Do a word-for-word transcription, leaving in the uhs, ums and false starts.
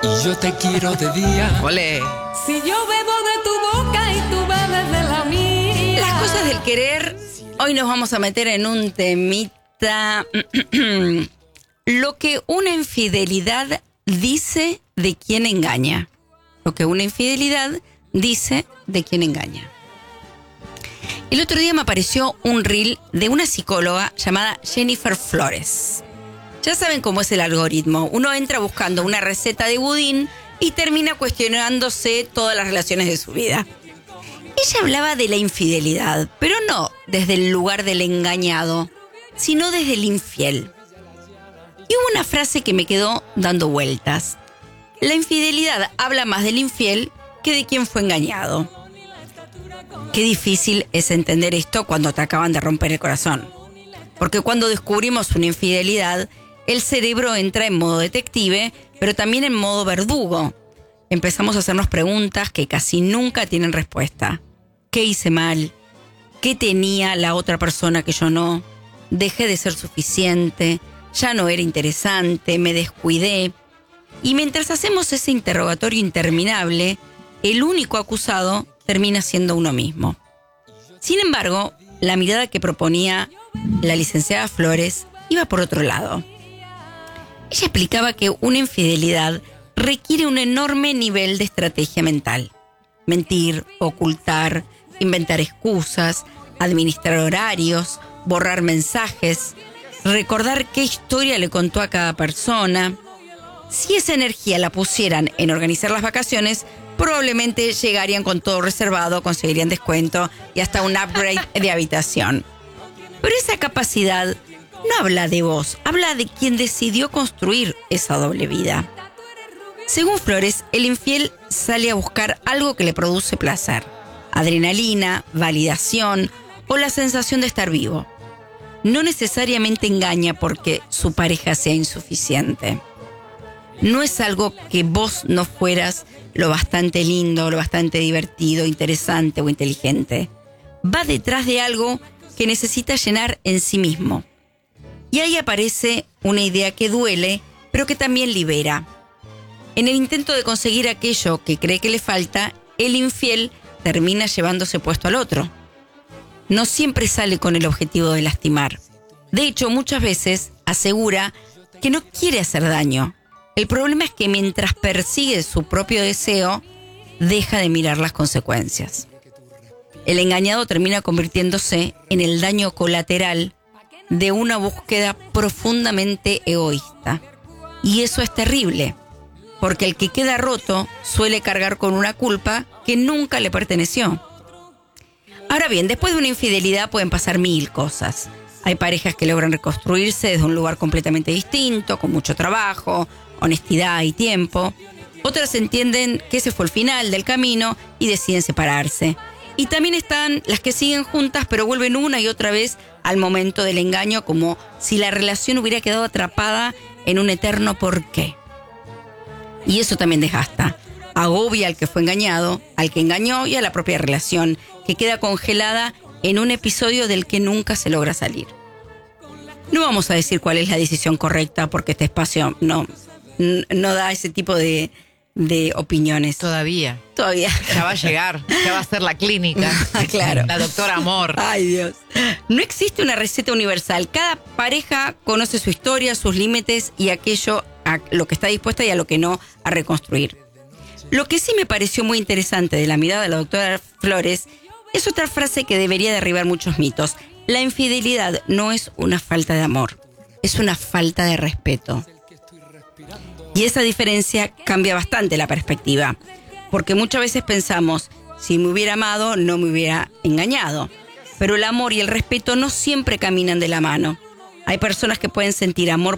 y yo te quiero de día. Olé. Si yo bebo de tu boca y tú bebes de la mía. Las cosas del querer. Hoy nos vamos a meter en un temita. Lo que una infidelidad dice de quien engaña. Lo que una infidelidad dice de quien engaña. El otro día me apareció un reel de una psicóloga llamada Jennifer Flores. Ya saben cómo es el algoritmo. Uno entra buscando una receta de budín y termina cuestionándose todas las relaciones de su vida. Ella hablaba de la infidelidad, pero no desde el lugar del engañado, sino desde el infiel. Y hubo una frase que me quedó dando vueltas. La infidelidad habla más del infiel que de quien fue engañado. Qué difícil es entender esto cuando te acaban de romper el corazón. Porque cuando descubrimos una infidelidad, el cerebro entra en modo detective, pero también en modo verdugo. Empezamos a hacernos preguntas que casi nunca tienen respuesta. ¿Qué hice mal? ¿Qué tenía la otra persona que yo no? ¿Dejé de ser suficiente? ¿Ya no era interesante? ¿Me descuidé? Y mientras hacemos ese interrogatorio interminable, el único acusado termina siendo uno mismo. Sin embargo, la mirada que proponía la licenciada Flores iba por otro lado. Ella explicaba que una infidelidad requiere un enorme nivel de estrategia mental. Mentir, ocultar, inventar excusas, administrar horarios, borrar mensajes, recordar qué historia le contó a cada persona. Si esa energía la pusieran en organizar las vacaciones, probablemente llegarían con todo reservado, conseguirían descuento y hasta un upgrade de habitación. Pero esa capacidad no habla de vos, habla de quien decidió construir esa doble vida. Según Flores, el infiel sale a buscar algo que le produce placer, adrenalina, validación o la sensación de estar vivo. No necesariamente engaña porque su pareja sea insuficiente. No es algo que vos no fueras lo bastante lindo, lo bastante divertido, interesante o inteligente. Va detrás de algo que necesita llenar en sí mismo. Y ahí aparece una idea que duele, pero que también libera. En el intento de conseguir aquello que cree que le falta, el infiel termina llevándose puesto al otro. No siempre sale con el objetivo de lastimar. De hecho, muchas veces asegura que no quiere hacer daño. El problema es que mientras persigue su propio deseo, deja de mirar las consecuencias. El engañado termina convirtiéndose en el daño colateral de una búsqueda profundamente egoísta. Y eso es terrible, porque el que queda roto suele cargar con una culpa que nunca le perteneció. Ahora bien, después de una infidelidad pueden pasar mil cosas. Hay parejas que logran reconstruirse desde un lugar completamente distinto, con mucho trabajo, honestidad y tiempo. Otras entienden que ese fue el final del camino y deciden separarse. Y también están las que siguen juntas, pero vuelven una y otra vez al momento del engaño, como si la relación hubiera quedado atrapada en un eterno por qué. Y eso también desgasta. Agobia al que fue engañado, al que engañó y a la propia relación, que queda congelada en un episodio del que nunca se logra salir. No vamos a decir cuál es la decisión correcta, porque este espacio no, no da ese tipo de, de opiniones. Todavía. Todavía. Ya va a llegar, ya va a ser la clínica. Claro. La doctora Amor. Ay, Dios. No existe una receta universal. Cada pareja conoce su historia, sus límites y aquello a lo que está dispuesta y a lo que no a reconstruir. Lo que sí me pareció muy interesante de la mirada de la doctora Flores es otra frase que debería derribar muchos mitos. La infidelidad no es una falta de amor, es una falta de respeto. Y esa diferencia cambia bastante la perspectiva, porque muchas veces pensamos, si me hubiera amado, no me hubiera engañado. Pero el amor y el respeto no siempre caminan de la mano. Hay personas que pueden sentir amor